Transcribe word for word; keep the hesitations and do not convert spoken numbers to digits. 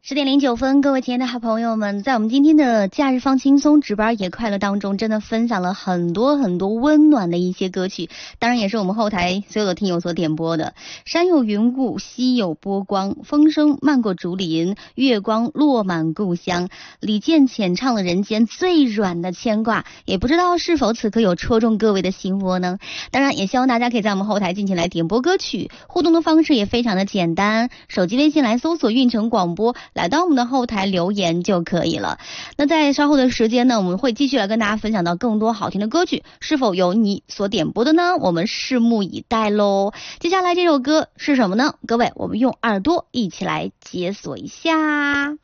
十点零九分，各位亲爱的好朋友们，在我们今天的假日放轻松值班也快乐当中，真的分享了很多很多温暖的一些歌曲，当然也是我们后台所有的听友所点播的。山有云雾，溪有波光，风声漫过竹林，月光落满故乡。李健浅唱了人间最软的牵挂，也不知道是否此刻有戳中各位的心窝呢？当然也希望大家可以在我们后台尽情来点播歌曲，互动的方式也非常的简单，手机微信来搜索运城广播，来到我们的后台留言就可以了。那在稍后的时间呢，我们会继续来跟大家分享到更多好听的歌曲，是否有你所点播的呢？我们拭目以待喽。接下来这首歌是什么呢？各位，我们用耳朵一起来解锁一下。